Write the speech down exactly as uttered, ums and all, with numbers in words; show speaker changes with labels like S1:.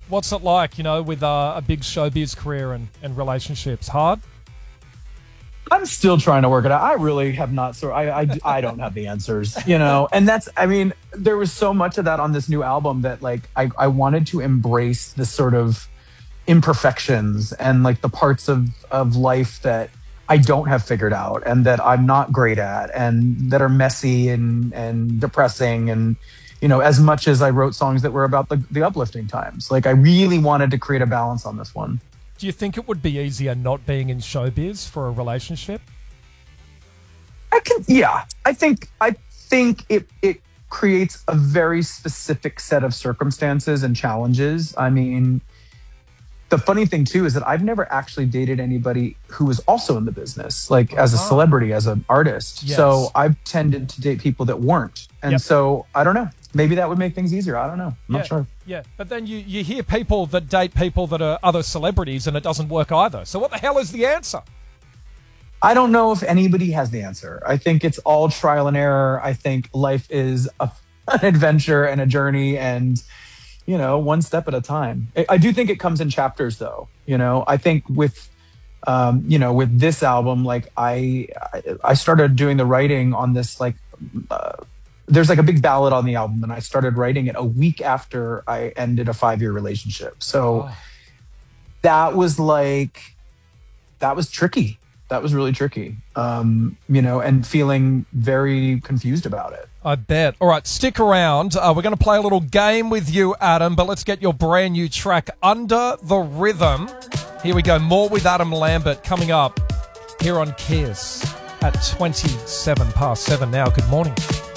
S1: What's it like, you know, with uh, a big showbiz career and, and relationships? Hard?
S2: I'm still trying to work it out. I really have not. So I, I, I don't have the answers, you know. And that's, I mean, there was so much of that on this new album that, like, I, I wanted to embrace the sort of imperfections and like the parts of of life that I don't have figured out and that I'm not great at and that are messy and and depressing. And you know, as much as I wrote songs that were about the, the uplifting times, like I really wanted to create a balance on this one.
S1: Do you think it would be easier not being in showbiz for a relationship?
S2: I can, yeah. I think I think it it creates a very specific set of circumstances and challenges. I mean, the funny thing too is that I've never actually dated anybody who was also in the business, like as a celebrity, as an artist.
S1: Yes.
S2: So I've tended to date people that weren't, and
S1: Yep.
S2: so I don't know. Maybe that would make things easier. I don't know. I'm
S1: yeah,
S2: not sure.
S1: Yeah, but then you, you hear people that date people that are other celebrities and it doesn't work either. So what the hell is the answer?
S2: I don't know if anybody has the answer. I think it's all trial and error. I think life is a, an adventure and a journey, and you know, one step at a time. I, I do think it comes in chapters, though. You know, I think with um, you know, with this album, like I I started doing the writing on this, like uh, there's like a big ballad on the album, and I started writing it a week after I ended a five-year relationship. So
S1: Oh.
S2: that was like that was tricky. That was really tricky, um, you know, and feeling very confused about it.
S1: I bet. All right, stick around. Uh, we're going to play a little game with you, Adam, but let's get your brand new track, Under the Rhythm. Here we go. More with Adam Lambert coming up here on Kiss at twenty-seven past seven now. Good morning.